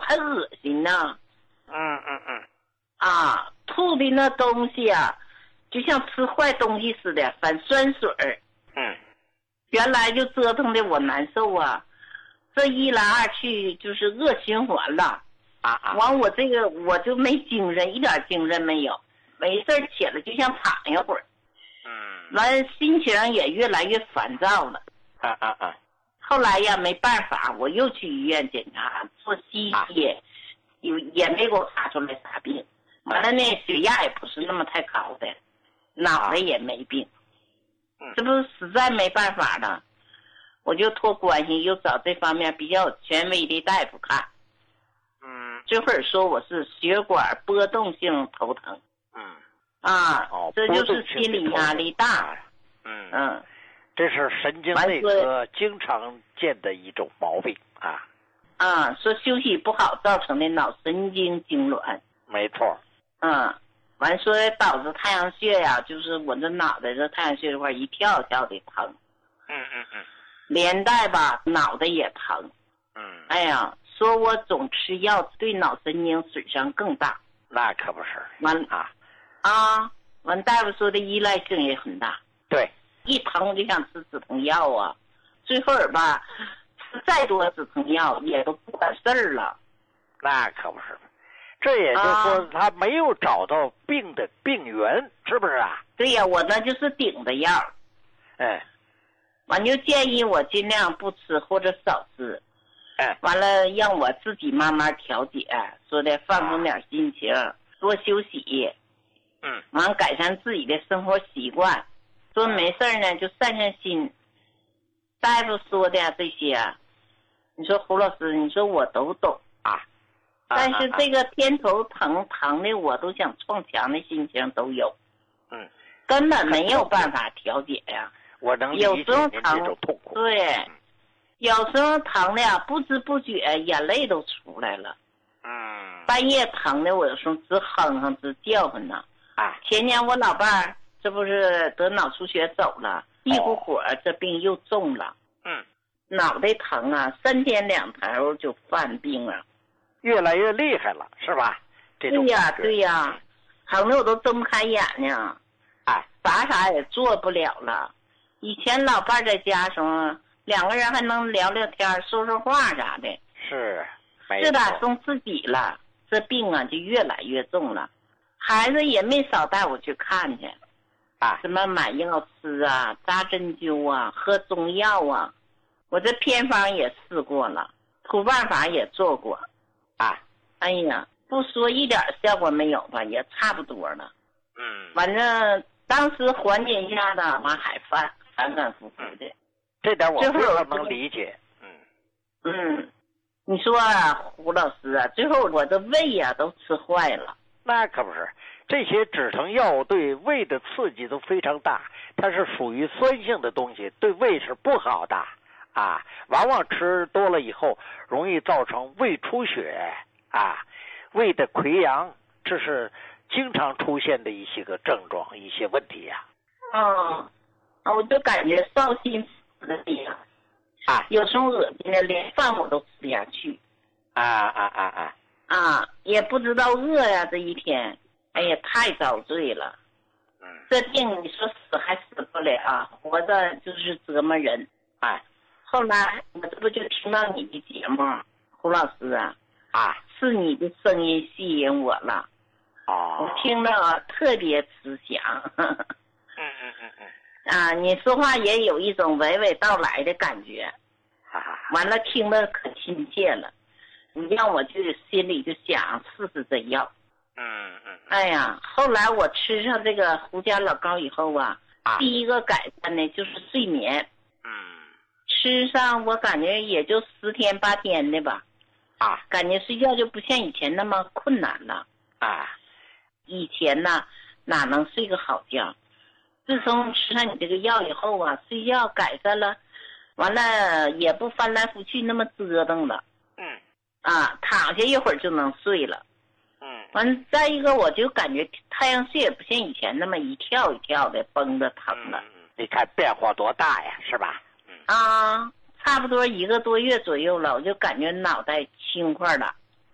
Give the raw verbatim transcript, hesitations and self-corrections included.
还恶心呢。 嗯嗯嗯。 啊，吐的那东西啊，就像吃坏东西似的，反酸水儿。 嗯。 原来就折腾的我难受啊，这一来二去就是恶循环了。 啊啊。 完我这个我就没精神，一点精神没有，没事起来就想躺一会儿。 嗯。 完心情也越来越烦躁了。 啊啊啊。 后来呀，没办法，我又去医院检查，做西医，有、啊、也没给我查出来啥病。完了呢，血压也不是那么太高的，脑袋也没病。 啊、 这不是实在没办法了，我就托关系又找这方面比较权威的大夫看。 嗯。 这会儿说我是血管波动性头疼。 嗯。 啊， 哦， 这就是心理压力大。 嗯嗯。 这是神经内科经常见的一种毛病啊。 啊，说休息不好造成的脑神经痉挛。 没错。 嗯，完说导致太阳穴呀，就是我这脑袋这太阳穴这块一跳跳的疼。 嗯嗯嗯。 连带吧，脑袋也疼。 嗯。 哎呀，说我总吃药对脑神经损伤更大。 那可不是。 完啊。 啊，完大夫说的依赖性也很大。 对。 一疼我就想吃止疼药啊，最后儿吧，吃再多止疼药也都不管事儿了。 那可不是，这也就是说他没有找到病的病源，啊、是不是啊？ 对呀，我那就是顶的药。 哎， 完就建议我尽量不吃或者少吃。 哎， 完了让我自己慢慢调节，说的放松点心情，啊、多休息。 嗯。 完改善自己的生活习惯。说没事呢，就散散心。大夫说的这些，你说胡老师，你说我都懂啊。但是这个偏头疼疼的，我都想撞墙的心情都有。 嗯。 根本没有办法调节呀。 我能理解您这种痛苦。 对，有时候疼的呀，不知不觉眼泪都出来了。 嗯。 半夜疼的，我有时候直哼哼直叫唤呢。 啊。 前年我老伴儿。这不是得脑出血走了，一股火，这病又重了。 嗯， 脑袋疼啊，三天两头就犯病了， 越来越厉害了，是吧？这种对呀，对呀，疼的我都睁不开眼睛， 哎， 啥啥也做不了了。以前老伴在家时候，两个人还能聊聊天、说说话啥的。 是， 自打送自己了，这病啊就越来越重了，孩子也没少带我去看去。 啊， 什么买药吃啊，扎针灸啊，喝中药啊，我这偏方也试过了，土办法也做过， 啊， 哎呀，不说一点效果没有吧，也差不多了。 嗯， 反正当时缓解一下子，完还反反反复复的， 这点我非常能理解。嗯嗯，你说啊，胡老师啊，最后我的胃呀、啊、都吃坏了。 那可不是。这些止疼药对胃的刺激都非常大，它是属于酸性的东西，对胃是不好的啊。往往吃多了以后，容易造成胃出血啊，胃的溃疡，这是经常出现的一些个症状，一些问题呀、 啊。嗯，我就感觉烧心的呀， 啊， 有时候恶心的，连饭我都吃不下去。 啊啊啊啊！ 啊，也不知道饿呀，这一天。哎呀，太遭罪了！ 嗯， 这病你说死还死不了，活着就是折磨人。 哎， 后来我这不就听到你的节目，胡老师啊， 啊， 是你的声音吸引我了。 哦， 我听了特别慈祥。 嗯嗯嗯嗯。 啊，你说话也有一种娓娓道来的感觉。 哈哈。 完了，听得可亲切了，你让我就心里就想试试这药。 嗯嗯， 哎呀，后来我吃上这个胡家老膏以后啊， 啊第一个改善呢就是睡眠。 嗯， 吃上我感觉也就十天八天的吧， 啊， 感觉睡觉就不像以前那么困难了。 啊， 以前呢哪能睡个好觉？自从吃上你这个药以后啊，睡觉改善了，完了也不翻来覆去那么折腾了。 嗯， 啊，躺下一会儿就能睡了。 嗯， 完，再一个我就感觉太阳穴也不像以前那么一跳一跳的绷着疼了。 嗯，你看变化多大呀，是吧？ 嗯，啊，差不多一个多月左右了，我就感觉脑袋轻快了。